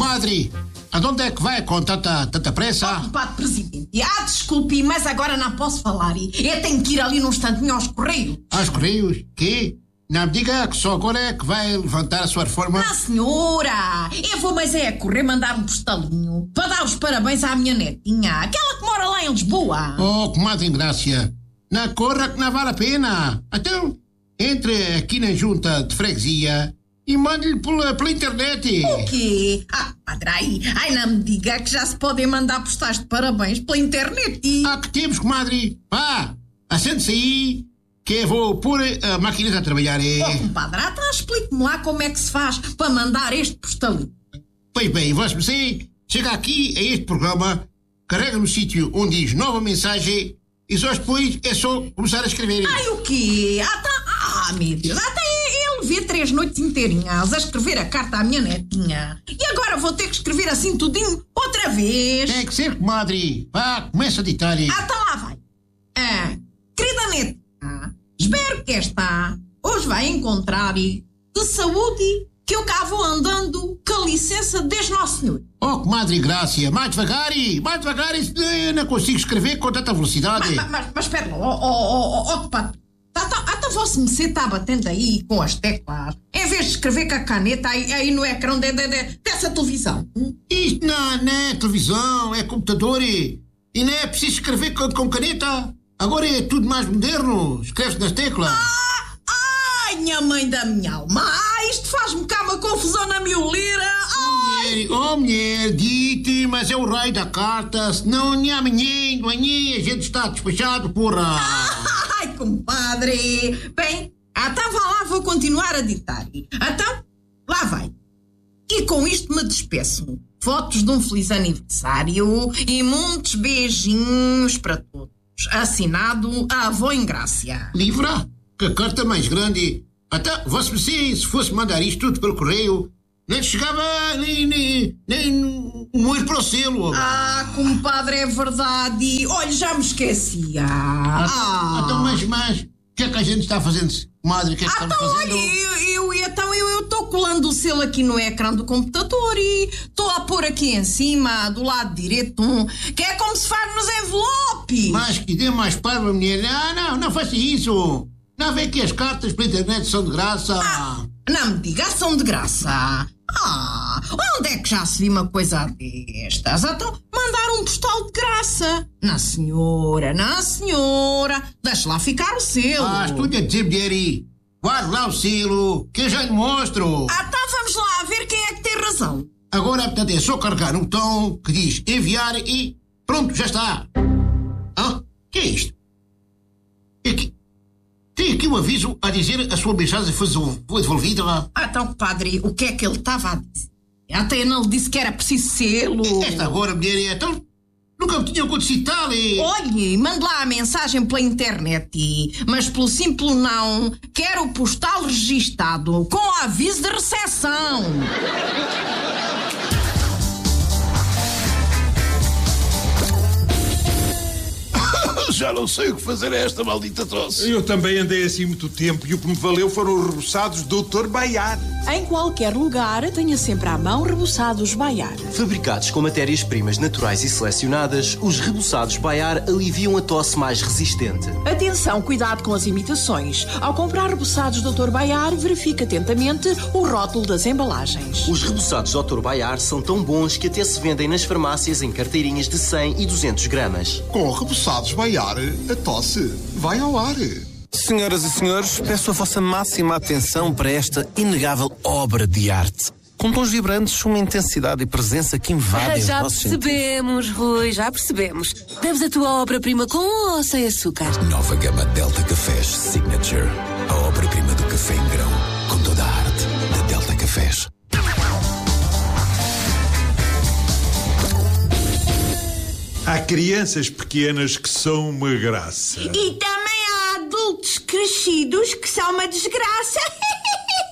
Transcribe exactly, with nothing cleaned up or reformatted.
comadre, aonde é que vai com tanta, tanta pressa? Oh, padre presidente, ah, desculpe, mas agora não posso falar. Eu tenho que ir ali num instantinho aos Correios. Aos Correios? Quê? Não me diga que só agora é que vai levantar a sua reforma. Não, senhora, eu vou mas é correr mandar um postalinho para dar os parabéns à minha netinha, aquela que mora lá em Lisboa. Oh, comadre Ingrácia, não corra que não vale a pena. Então, entre aqui na junta de freguesia e mande-lhe pela, pela internet. O quê? Ah, padre, ai, ai, não me diga que já se podem mandar postais de parabéns pela internet. Ah, que temos, comadre. Vá, assente-se aí, que eu vou pôr a máquina a trabalhar. É. Oh, compadre, então explique-me lá como é que se faz para mandar este postalinho. Pois bem, você chega aqui a este programa, carrega no sítio onde diz nova mensagem e só depois é só começar a escrever. Ai, o quê? Ah, tá, ah meu Deus, até eu levei três noites inteirinhas a escrever a carta à minha netinha. E agora vou ter que escrever assim tudinho outra vez. Tem que ser, comadre. Vá, começa a ditar aí. Ah, tá lá vai. Ah, querida netinha, espero que esta hoje vai encontrar de saúde que eu cá vou andando com a licença desde Nosso Senhor. Oh, comadre Grácia, mais devagar e mais devagar, eu não consigo escrever com tanta velocidade. Mas, mas, mas espera lá, oh, oh, oh, oh, pá, tá, tá, até vosso mercê está batendo aí com as teclas, em vez de escrever com a caneta aí, aí no ecrã de, de, de, dessa televisão. Hum? Isto não, não é televisão, é computador e, e não é preciso escrever com, com caneta. Agora é tudo mais moderno, escreve-se nas teclas. Ah, ai, minha mãe da minha alma, ah, isto faz-me cá uma confusão na miolira. Mulher, oh mulher, dite, mas é o rei da carta, senão nem amanhã, amanhã a gente está despachado, porra. Ai, compadre. Bem, então vá lá, vou continuar a ditar. Então, lá vai. E com isto me despeço. Fotos de um feliz aniversário e muitos beijinhos para todos. Assinado a avó Ingrácia. Livra? Que carta mais grande. Até você, se fosse mandar isto tudo pelo correio, nem chegava nem, nem, nem um ir para o selo. Ah, compadre, é verdade. Olha, já me esquecia. Ah. Então, mas, mas, o que é que a gente está fazendo, comadre? O que é que ah, estamos então, fazendo? Olha, eu, eu, então eu estou colando o selo aqui no ecrã do computador e estou a pôr aqui em cima, do lado direito, que é como se faz nos envelopes. Mas que dê mais parva, mulher. Ah, não, não faça isso. Não vê que as cartas pela internet são de graça. Ah, não me diga, são de graça. Ah, onde é que já se viu uma coisa destas? Então, mandar um postal de graça. Não, senhora, não, senhora. Deixa lá ficar o selo. Ah, estou-te a dizer, mulher, aí. Guarde lá o selo, que eu já lhe mostro. Ah, então vamos lá ver quem é que tem razão. Agora, portanto, é só carregar um botão que diz enviar e pronto, já está. Ah, que é isto? É que... Tem aqui um aviso a dizer a sua mensagem foi devolvida. Ah, então, padre, o que é que ele estava a dizer? Até não lhe disse que era preciso selo. Esta agora, mulher, então nunca me tinha acontecido tal. E... Olhe, mande lá a mensagem pela internet, mas pelo simples não, quero o postal registado com aviso de recepção. Já não sei o que fazer a esta maldita tosse. Eu também andei assim muito tempo e o que me valeu foram os reboçados doutor Baiar. Em qualquer lugar, tenha sempre à mão reboçados Baiar. Fabricados com matérias-primas naturais e selecionadas, os reboçados Baiar aliviam a tosse mais resistente. Atenção, cuidado com as imitações. Ao comprar reboçados doutor Baiar, verifique atentamente o rótulo das embalagens. Os reboçados doutor Baiar são tão bons que até se vendem nas farmácias em carteirinhas de cem e duzentos gramas. Com reboçados Baiar, a tosse vai ao ar. Senhoras e senhores, peço a vossa máxima atenção para esta inegável obra de arte. Com tons vibrantes, uma intensidade e presença que invadem Já os nossos percebemos, sentidos. Rui, já percebemos. Deves a tua obra-prima com ou sem açúcar? Nova gama Delta Cafés Signature. A obra-prima do café em grão, com toda a arte da Delta Cafés. Há crianças pequenas que são uma graça. E também há adultos crescidos que são uma desgraça.